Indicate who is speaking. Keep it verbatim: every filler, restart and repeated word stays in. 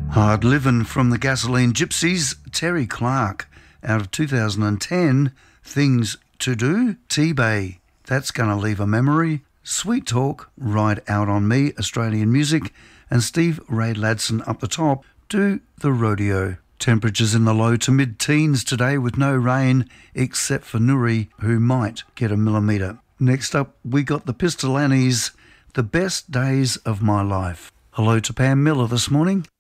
Speaker 1: Hard Livin' from the Gasoline Gypsies, Terry Clark, out of two thousand ten, Things to Do, T-Bay, That's Gonna Leave a Memory, Sweet Talk, Ride Out on Me, Australian Music, and Steve Ray Ladson up the top, Do the Rodeo. Temperatures in the low to mid-teens today with no rain, except for Nuri, who might get a millimetre. Next up, we got the Pistolannies, The Best Days of My Life. Hello to Pam Miller this morning.